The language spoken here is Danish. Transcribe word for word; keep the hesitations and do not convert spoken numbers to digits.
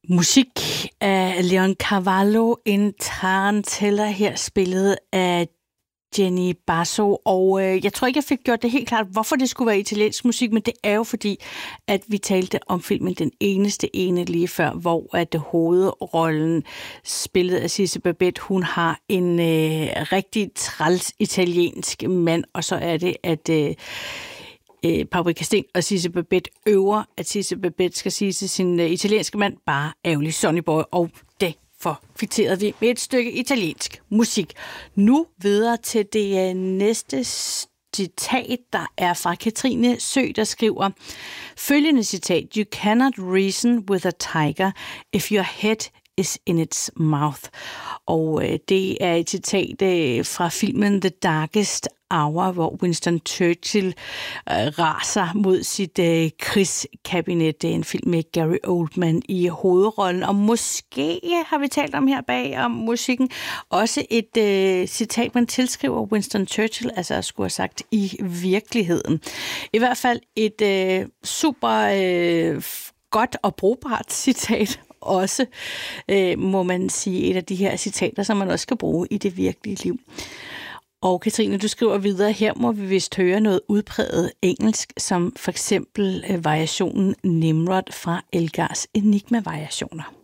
Musik af Leon Cavallo, en tarantella her spillet af Jenny Basso, og øh, jeg tror ikke, jeg fik gjort det helt klart, hvorfor det skulle være italiensk musik, men det er jo fordi, at vi talte om filmen Den Eneste Ene lige før, hvor at hovedrollen spillet af Sidse Babett, hun har en øh, rigtig træls italiensk mand, og så er det, at øh, øh, Paprika Steen og Sidse Babett øver, at Sidse Babett skal sige til sin øh, italienske mand, bare ærgerlig Sonny Boy, og det for kvitterede vi med et stykke italiensk musik. Nu videre til det næste citat, der er fra Katrine Sø, der skriver følgende citat: You cannot reason with a tiger if your head is in its mouth. Og øh, det er et citat øh, fra filmen The Darkest Hour, hvor Winston Churchill øh, raser mod sit øh, krigskabinet. Det er en film med Gary Oldman i hovedrollen, og måske har vi talt om her bag om musikken også et øh, citat, man tilskriver Winston Churchill, altså skulle have sagt i virkeligheden. I hvert fald et øh, super øh, godt og brugbart citat. Også, øh, må man sige, et af de her citater, som man også skal bruge i det virkelige liv. Og Katrine, du skriver videre, her må vi vist høre noget udpræget engelsk, som for eksempel øh, variationen Nimrod fra Elgars Enigma-variationer.